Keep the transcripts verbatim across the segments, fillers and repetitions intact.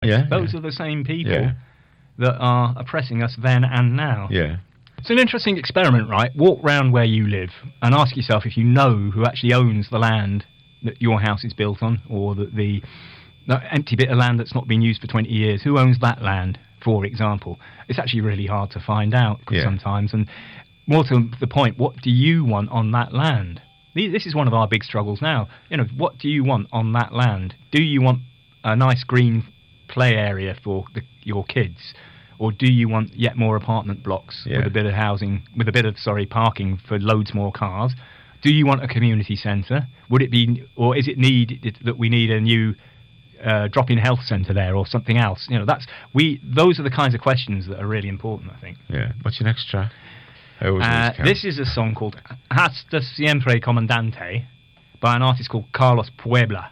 Yeah, those yeah. are the same people Yeah. that are oppressing us then and now. Yeah. It's an interesting experiment, right? Walk round where you live and ask yourself if you know who actually owns the land that your house is built on, or the, the, the empty bit of land that's not been used for twenty years. Who owns that land, for example? It's actually really hard to find out Yeah. sometimes. And more to the point, what do you want on that land? This is one of our big struggles now. You know, what do you want on that land? Do you want a nice green play area for the, your kids? Or do you want yet more apartment blocks Yeah. with a bit of housing, with a bit of, sorry, parking for loads more cars? Do you want a community centre? Would it be, or is it need that we need a new uh, drop-in health centre there, or something else? You know, that's we. Those are the kinds of questions that are really important, I think. Yeah. What's your next track? I always Uh, lose count. this is a song called Hasta Siempre Comandante by an artist called Carlos Puebla.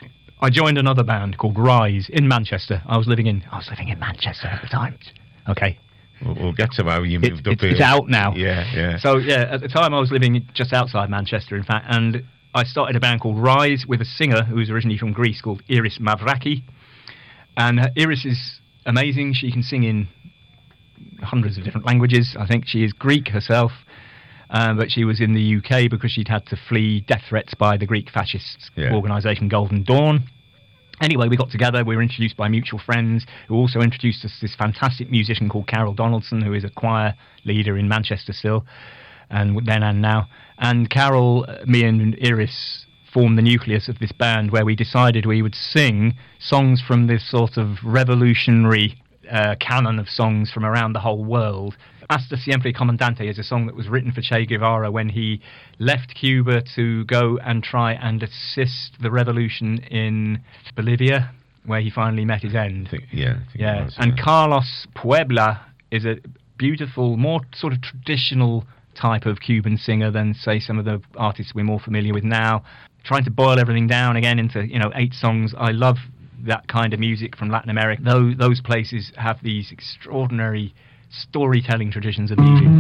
I joined another band called Rise in Manchester. I was living in I was living in Manchester at the time. Okay. We'll, we'll get to how you It- moved up it's, here. it's out now. Yeah, yeah. So yeah, at the time I was living just outside Manchester, in fact, and I started a band called Rise with a singer who was originally from Greece called Iris Mavraki. And uh, Iris is amazing. She can sing in hundreds of different languages. I think she is Greek herself, um, but she was in the U K because she'd had to flee death threats by the Greek fascist Yeah. organisation Golden Dawn. Anyway, we got together, we were introduced by mutual friends who also introduced us this fantastic musician called Carol Donaldson, who is a choir leader in Manchester still, and then and now. And Carol, uh, me and Iris formed the nucleus of this band where we decided we would sing songs from this sort of revolutionary uh, canon of songs from around the whole world. Hasta Siempre Comandante is a song that was written for Che Guevara when he left Cuba to go and try and assist the revolution in Bolivia, where he finally met his end. I think, yeah. I think it Yeah, was, and yeah. Carlos Puebla is a beautiful, more sort of traditional type of Cuban singer than, say, some of the artists we're more familiar with now. Trying to boil everything down again into, you know, eight songs. I love that kind of music from Latin America. Those, those places have these extraordinary storytelling traditions of music.